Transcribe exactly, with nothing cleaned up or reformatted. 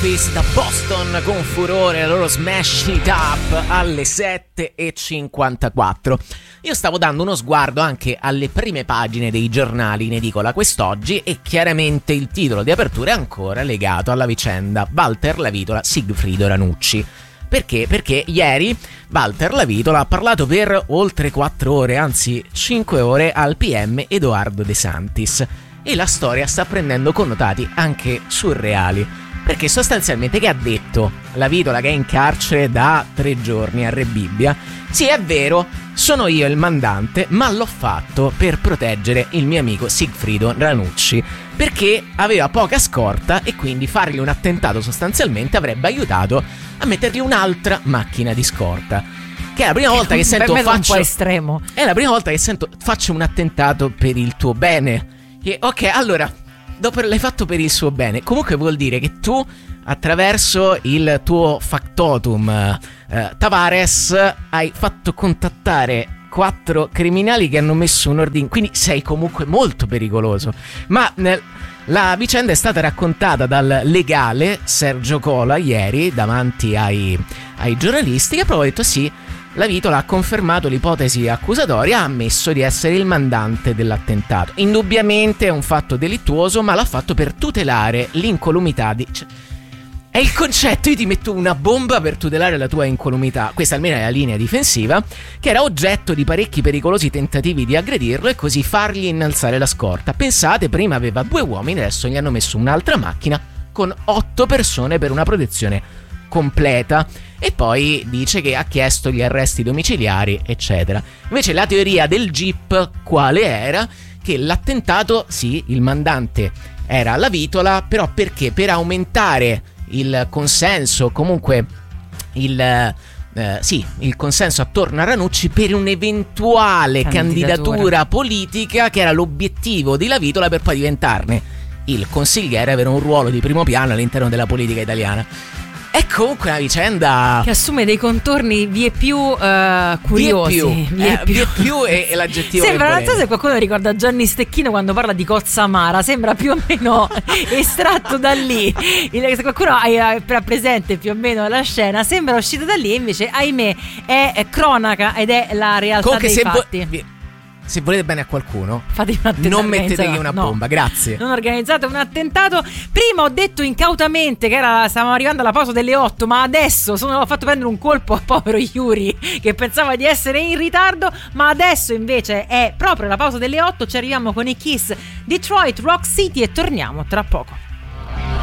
Memphis da Boston con furore, la loro Smash It Up alle sette e cinquantaquattro. Io stavo dando uno sguardo anche alle prime pagine dei giornali in edicola quest'oggi e chiaramente il titolo di apertura è ancora legato alla vicenda Walter Lavitola Sigfrido Ranucci. Perché? Perché ieri Walter Lavitola ha parlato per oltre quattro ore, anzi cinque ore, al P M Edoardo De Santis. E la storia sta prendendo connotati anche surreali. Perché sostanzialmente che ha detto Lavitola, che è in carcere da tre giorni a Rebibbia? Sì, è vero, sono io il mandante, ma l'ho fatto per proteggere il mio amico Sigfrido Ranucci, perché aveva poca scorta e quindi fargli un attentato sostanzialmente avrebbe aiutato a mettergli un'altra macchina di scorta. Che è la prima volta che sento per me faccio un po' estremo. È la prima volta che sento faccio un attentato per il tuo bene. E, ok, allora, dopo l'hai fatto per il suo bene, comunque vuol dire che tu, attraverso il tuo factotum eh, Tavares, hai fatto contattare quattro criminali che hanno messo un ordine, quindi sei comunque molto pericoloso. Ma nel, la vicenda è stata raccontata dal legale Sergio Cola ieri davanti ai, ai giornalisti, che ha proprio detto sì, Lavitola ha confermato l'ipotesi accusatoria, ha ammesso di essere il mandante dell'attentato. Indubbiamente è un fatto delittuoso, ma l'ha fatto per tutelare l'incolumità di... Cioè, è il concetto, io ti metto una bomba per tutelare la tua incolumità. Questa almeno è la linea difensiva, che era oggetto di parecchi pericolosi tentativi di aggredirlo e così fargli innalzare la scorta. Pensate, prima aveva due uomini, adesso gli hanno messo un'altra macchina con otto persone per una protezione completa. E poi dice che ha chiesto gli arresti domiciliari, eccetera. Invece la teoria del G I P quale era? Che l'attentato, sì, il mandante era Lavitola, però perché? Per aumentare il consenso, comunque il... Eh, sì, il consenso attorno a Ranucci per un'eventuale candidatura. candidatura politica, che era l'obiettivo di Lavitola per poi diventarne il consigliere, avere un ruolo di primo piano all'interno della politica italiana. È comunque una vicenda che assume dei contorni vie più uh, curiosi. Vie più, vie eh, più. Vie più è, è l'aggettivo. Sembra, che non so se qualcuno ricorda Gianni Stecchino quando parla di cozza amara, sembra più o meno estratto da lì. Se qualcuno ha presente più o meno la scena, sembra uscito da lì, invece ahimè è, è cronaca ed è la realtà comunque dei fatti. Vo- Se volete bene a qualcuno, fatevi un attentato, non mettetegli una no, bomba, grazie. Non organizzate un attentato. Prima ho detto incautamente che era, stavamo arrivando alla pausa delle otto, ma adesso sono, ho fatto prendere un colpo a povero Yuri che pensava di essere in ritardo, ma adesso invece è proprio la pausa delle otto. Ci arriviamo con i Kiss, Detroit Rock City e torniamo tra poco.